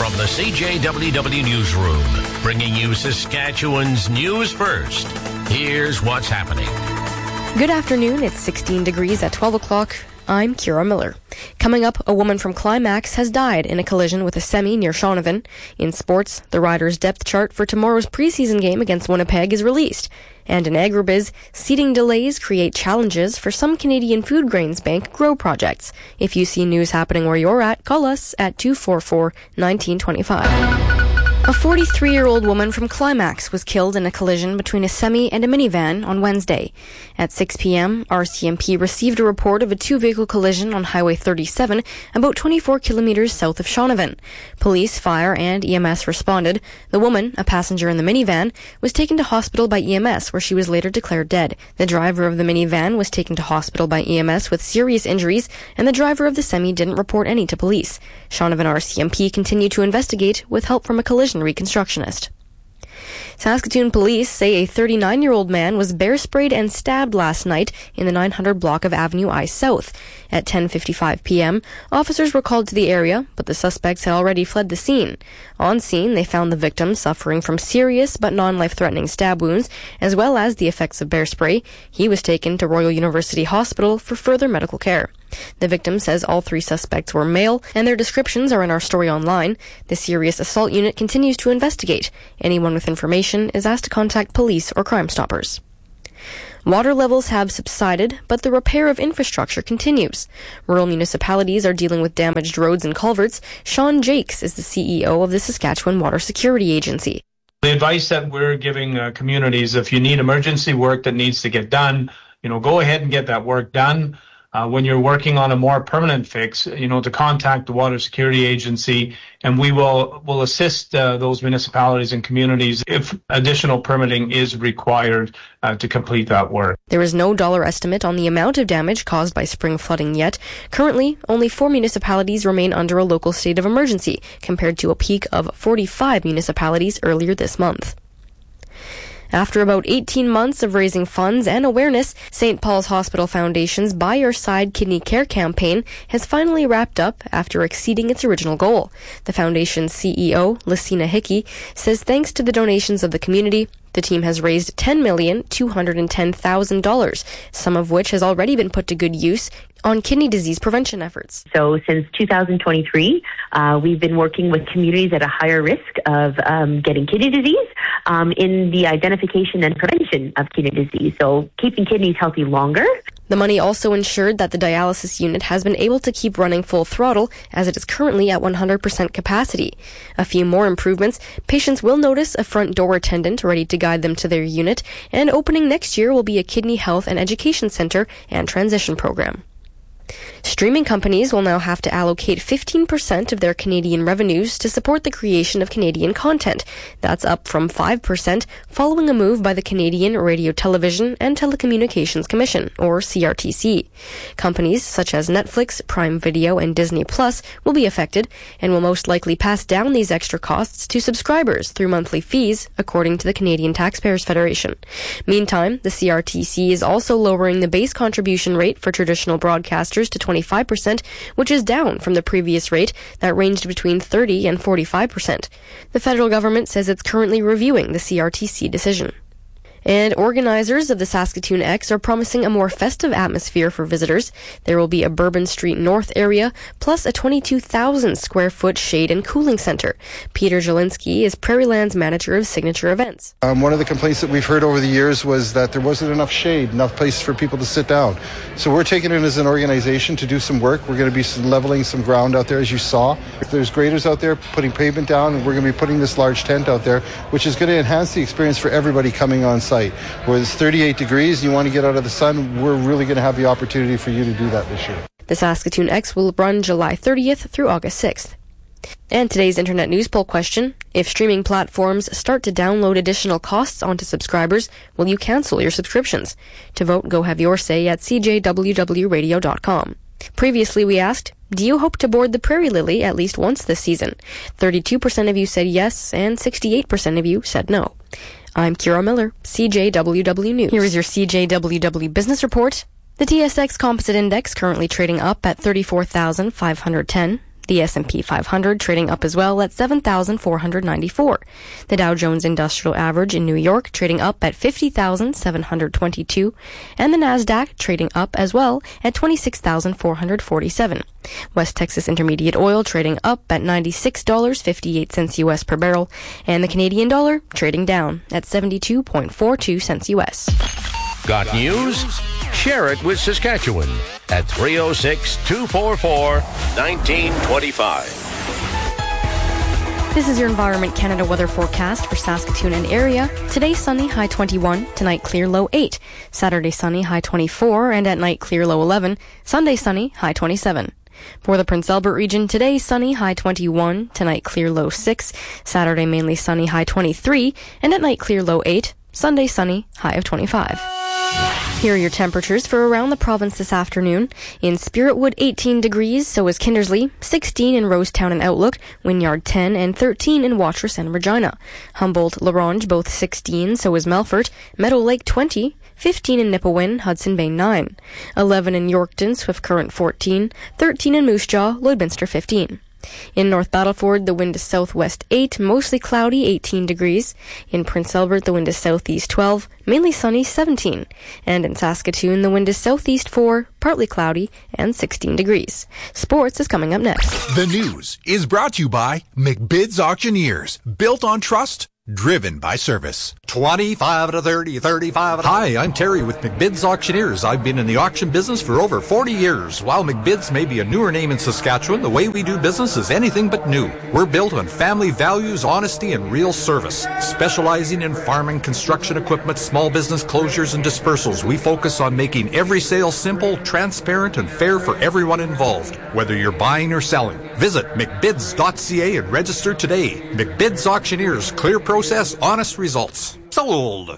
from the CJWW Newsroom, bringing you Saskatchewan's news first. Here's what's happening. Good afternoon. It's 16 degrees at 12 o'clock. I'm Kira Miller. Coming up, a woman from Climax has died in a collision with a semi near Shaunavon. In sports, the Riders' depth chart for tomorrow's preseason game against Winnipeg is released. And in agribiz, seeding delays create challenges for some Canadian Food Grains Bank grow projects. If you see news happening where you're at, call us at 244-1925. A 43-year-old woman from Climax was killed in a collision between a semi and a minivan on Wednesday. At 6 p.m., RCMP received a report of a two-vehicle collision on Highway 37, about 24 kilometers south of Shaunavon. Police, fire, and EMS responded. The woman, a passenger in the minivan, was taken to hospital by EMS, where she was later declared dead. The driver of the minivan was taken to hospital by EMS with serious injuries, and the driver of the semi didn't report any to police. Shaunavon RCMP continued to investigate with help from a collision reconstructionist. Saskatoon police say a 39-year-old man was bear-sprayed and stabbed last night in the 900 block of Avenue I South. At 10:55 p.m., officers were called to the area, but the suspects had already fled the scene. On scene, they found the victim suffering from serious but non-life-threatening stab wounds, as well as the effects of bear spray. He was taken to Royal University Hospital for further medical care. The victim says all three suspects were male, and their descriptions are in our story online. The Serious Assault Unit continues to investigate. Anyone with information is asked to contact police or Crime Stoppers. Water levels have subsided, but the repair of infrastructure continues. Rural municipalities are dealing with damaged roads and culverts. Sean Jakes is the CEO of the Saskatchewan Water Security Agency. The advice that we're giving communities, if you need emergency work that needs to get done, go ahead and get that work done. When you're working on a more permanent fix, to contact the Water Security Agency, and we will assist those municipalities and communities if additional permitting is required to complete that work. There is no dollar estimate on the amount of damage caused by spring flooding yet. Currently, only 4 municipalities remain under a local state of emergency, compared to a peak of 45 municipalities earlier this month. After about 18 months of raising funds and awareness, St. Paul's Hospital Foundation's By Your Side Kidney Care campaign has finally wrapped up after exceeding its original goal. The foundation's CEO, Lucina Hickey, says thanks to the donations of the community, the team has raised $10,210,000, some of which has already been put to good use on kidney disease prevention efforts. So since 2023, we've been working with communities at a higher risk of getting kidney disease in the identification and prevention of kidney disease. So keeping kidneys healthy longer. The money also ensured that the dialysis unit has been able to keep running full throttle as it is currently at 100% capacity. A few more improvements: patients will notice a front door attendant ready to guide them to their unit, and opening next year will be a kidney health and education center and transition program. Streaming companies will now have to allocate 15% of their Canadian revenues to support the creation of Canadian content. That's up from 5% following a move by the Canadian Radio, Television and Telecommunications Commission, or CRTC. Companies such as Netflix, Prime Video and Disney Plus will be affected and will most likely pass down these extra costs to subscribers through monthly fees, according to the Canadian Taxpayers Federation. Meantime, the CRTC is also lowering the base contribution rate for traditional broadcasters to 25%, which is down from the previous rate that ranged between 30 and 45%. The federal government says it's currently reviewing the CRTC decision. And organizers of the Saskatoon X are promising a more festive atmosphere for visitors. There will be a Bourbon Street North area, plus a 22,000 square foot shade and cooling center. Peter Jelinski is Prairieland's manager of Signature Events. One of the complaints that we've heard over the years was that there wasn't enough shade, enough place for people to sit down. So we're taking it as an organization to do some work. We're going to be leveling some ground out there, as you saw. If there's graders out there putting pavement down, and we're going to be putting this large tent out there, which is going to enhance the experience for everybody coming on site. Where it's 38 degrees and you want to get out of the sun, we're really going to have the opportunity for you to do that this year. The Saskatoon X will run July 30th through August 6th. And today's Internet News Poll question: if streaming platforms start to download additional costs onto subscribers, will you cancel your subscriptions? To vote, go have your say at cjwwradio.com. Previously, we asked, do you hope to board the Prairie Lily at least once this season? 32% of you said yes, and 68% of you said no. I'm Kira Miller, CJWW News. Here is your CJWW Business Report. The TSX Composite Index currently trading up at 34,510. The S&P 500 trading up as well at 7,494. The Dow Jones Industrial Average in New York trading up at 50,722. And the Nasdaq trading up as well at 26,447. West Texas Intermediate Oil trading up at $96.58 U.S. per barrel. And the Canadian dollar trading down at 72.42 cents U.S. Got news? Share it with Saskatchewan at 306-244-1925. This is your Environment Canada weather forecast for Saskatoon and area. Today sunny, high 21. Tonight clear, low 8. Saturday sunny, high 24. And at night clear, low 11. Sunday sunny, high 27. For the Prince Albert region, today sunny, high 21. Tonight clear, low 6. Saturday mainly sunny, high 23. And at night clear, low 8. Sunday sunny, high of 25. Here are your temperatures for around the province this afternoon. In Spiritwood, 18 degrees, so is Kindersley, 16 in Rosetown and Outlook, Wynyard 10, and 13 in Watrous and Regina. Humboldt, La Ronge, both 16, so is Melfort, Meadow Lake 20, 15 in Nipawin, Hudson Bay 9, 11 in Yorkton, Swift Current 14, 13 in Moose Jaw, Lloydminster 15. In North Battleford, the wind is southwest 8, mostly cloudy, 18 degrees. In Prince Albert, the wind is southeast 12, mainly sunny, 17. And in Saskatoon, the wind is southeast 4, partly cloudy, and 16 degrees. Sports is coming up next. The news is brought to you by McBid's Auctioneers. Built on trust, driven by service. 25 to 30, 35 to... Hi, I'm Terry with McBid's Auctioneers. I've been in the auction business for over 40 years. While McBid's may be a newer name in Saskatchewan, the way we do business is anything but new. We're built on family values, honesty, and real service. Specializing in farming, construction equipment, small business closures, and dispersals, we focus on making every sale simple, transparent, and fair for everyone involved, whether you're buying or selling. Visit McBids.ca and register today. McBid's Auctioneers, clear process, honest results. Sold.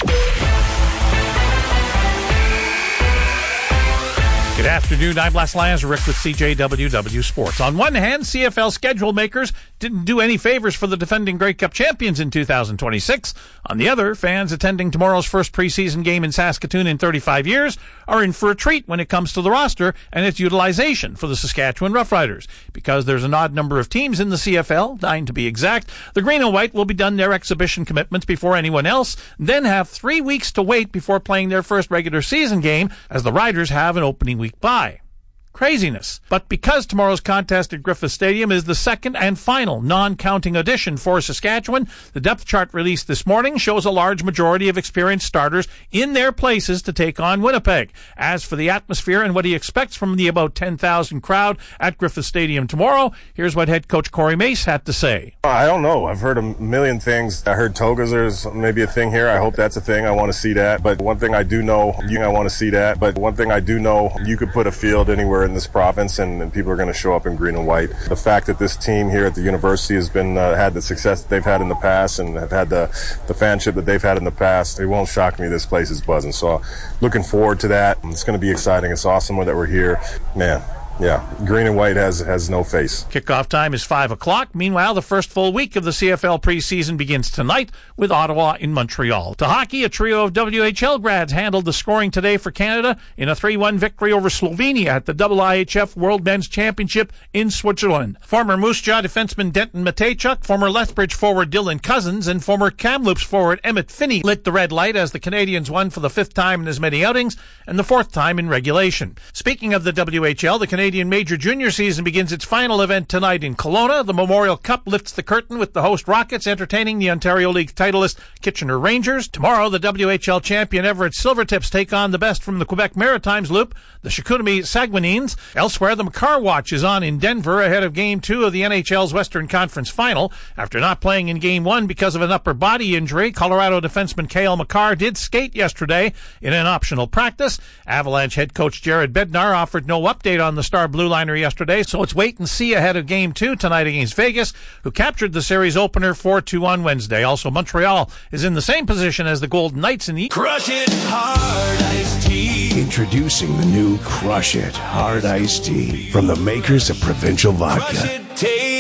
Good afternoon. I'm Les Lazaruk with CJWW Sports. On one hand, CFL schedule makers didn't do any favors for the defending Grey Cup champions in 2026. On the other, fans attending tomorrow's first preseason game in Saskatoon in 35 years are in for a treat when it comes to the roster and its utilization for the Saskatchewan Roughriders. Because there's an odd number of teams in the CFL, 9 to be exact, the Green and White will be done their exhibition commitments before anyone else, then have 3 weeks to wait before playing their first regular season game, as the Riders have an opening week bye. Craziness. But because tomorrow's contest at Griffith Stadium is the second and final non-counting edition for Saskatchewan, the depth chart released this morning shows a large majority of experienced starters in their places to take on Winnipeg. As for the atmosphere and what he expects from the about 10,000 crowd at Griffith Stadium tomorrow, here's what head coach Corey Mace had to say. I don't know. I've heard a million things. I heard togas, there's maybe a thing here. I hope that's a thing. I want to see that. But one thing I do know, I want to see that. But one thing I do know, you could put a field anywhere in this province and people are going to show up in green and white. The fact that this team here at the university has been had the success that they've had in the past and have had the fanship that they've had in the past, it won't shock me this place is buzzing. So looking forward to that. It's going to be exciting. It's awesome that we're here. Man. Yeah, green and white has no face. Kickoff time is 5 o'clock. Meanwhile, the first full week of the CFL preseason begins tonight with Ottawa in Montreal. To hockey, a trio of WHL grads handled the scoring today for Canada in a 3-1 victory over Slovenia at the IIHF World Men's Championship in Switzerland. Former Moose Jaw defenseman Denton Matejchuk, former Lethbridge forward Dylan Cousins, and former Kamloops forward Emmett Finney lit the red light as the Canadians won for the 5th time in as many outings and the 4th time in regulation. Speaking of the WHL, the Canadian Major Junior season begins its final event tonight in Kelowna. The Memorial Cup lifts the curtain with the host Rockets entertaining the Ontario League titleist Kitchener Rangers. Tomorrow, the WHL champion Everett Silvertips take on the best from the Quebec Maritimes loop, the Chicoutimi Saguenayens. Elsewhere, the Makar Watch is on in Denver ahead of Game 2 of the NHL's Western Conference Final. After not playing in Game 1 because of an upper body injury, Colorado defenseman Cale Makar did skate yesterday in an optional practice. Avalanche head coach Jared Bednar offered no update on the star blue liner yesterday, so it's wait and see ahead of Game 2 tonight against Vegas, who captured the series opener 4-2 on Wednesday. Also, Montreal is in the same position as the Golden Knights in the Crush It Hard Iced Tea. Introducing the new Crush It Hard Iced Tea from the makers of Provincial Vodka. Crush it, tastes like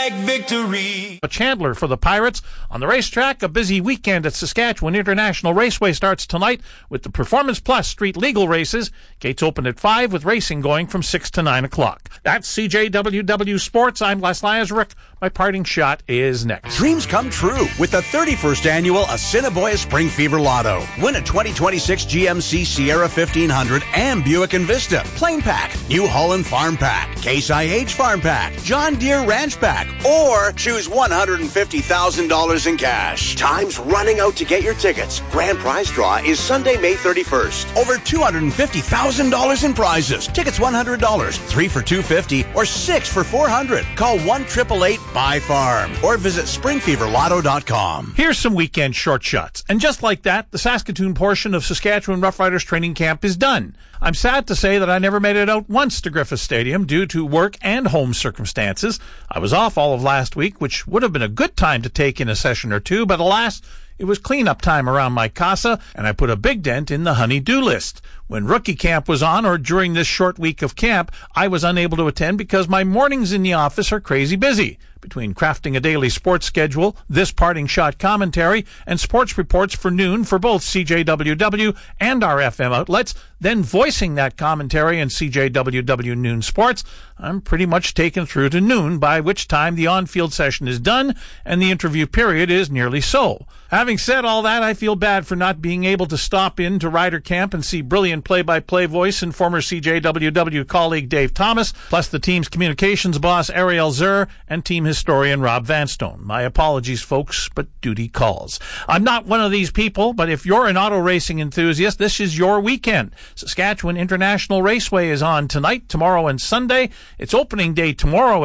victory. Chandler for the Pirates. On the racetrack, a busy weekend at Saskatchewan International Raceway starts tonight with the Performance Plus Street Legal races. Gates open at 5 with racing going from 6 to 9 o'clock. That's CJWW Sports. I'm Les Lazaruk. My parting shot is next. Dreams come true with the 31st annual Assiniboia Spring Fever Lotto. Win a 2026 GMC Sierra 1500 and Buick Envista, Plain Pack, New Holland Farm Pack, Case IH Farm Pack, John Deere Ranch Pack, or choose $150,000 in cash. Time's running out to get your tickets. Grand prize draw is Sunday, May 31st. Over $250,000 in prizes. Tickets $100, 3 for $250, or 6 for $400. Call 1-888-BUY-FARM or visit springfeverlotto.com. Here's some weekend short shots. And just like that, the Saskatoon portion of Saskatchewan Roughriders training camp is done. I'm sad to say that I never made it out once to Griffith Stadium due to work and home circumstances. I was off all of last week, which would have been a good time to take in a session or two, but alas, it was cleanup time around my casa, and I put a big dent in the honey-do list. When rookie camp was on, or during this short week of camp, I was unable to attend because my mornings in the office are crazy busy. Between crafting a daily sports schedule, this parting shot commentary, and sports reports for noon for both CJWW and our FM outlets, then voicing that commentary in CJWW Noon Sports, I'm pretty much taken through to noon, by which time the on-field session is done and the interview period is nearly so. Having said all that, I feel bad for not being able to stop in to Rider Camp and see brilliant play-by-play voice and former CJWW colleague Dave Thomas, plus the team's communications boss Ariel Zur and team historian Rob Vanstone. My apologies, folks, but duty calls. I'm not one of these people, but if you're an auto racing enthusiast, this is your weekend. Saskatchewan International Raceway is on tonight, tomorrow, and Sunday. It's opening day tomorrow